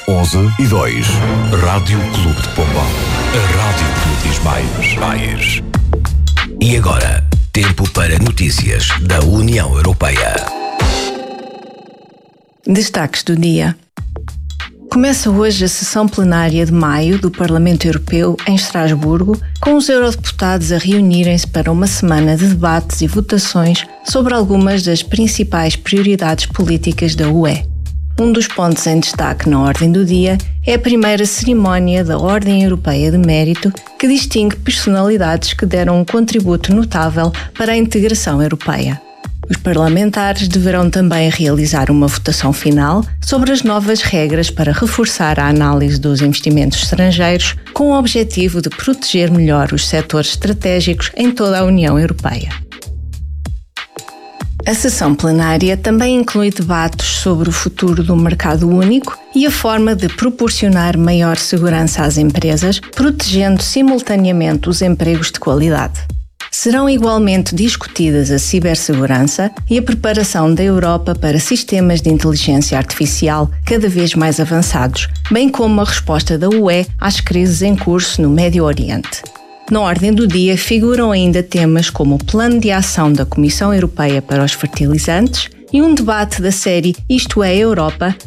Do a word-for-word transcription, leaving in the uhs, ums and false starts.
onze e dois. Rádio Clube de Pombal. A rádio que lhe diz mais. mais. E agora, tempo para notícias da União Europeia. Destaques do dia. Começa hoje a sessão plenária de maio do Parlamento Europeu em Estrasburgo, com os eurodeputados a reunirem-se para uma semana de debates e votações sobre algumas das principais prioridades políticas da U E. Um dos pontos em destaque na ordem do dia é a primeira cerimónia da Ordem Europeia de Mérito, que distingue personalidades que deram um contributo notável para a integração europeia. Os parlamentares deverão também realizar uma votação final sobre as novas regras para reforçar a análise dos investimentos estrangeiros, com o objetivo de proteger melhor os setores estratégicos em toda a União Europeia. A sessão plenária também inclui debates sobre o futuro do mercado único e a forma de proporcionar maior segurança às empresas, protegendo simultaneamente os empregos de qualidade. Serão igualmente discutidas a cibersegurança e a preparação da Europa para sistemas de inteligência artificial cada vez mais avançados, bem como a resposta da U E às crises em curso no Médio Oriente. Na ordem do dia figuram ainda temas como o Plano de Ação da Comissão Europeia para os Fertilizantes e um debate da série Isto é Europa,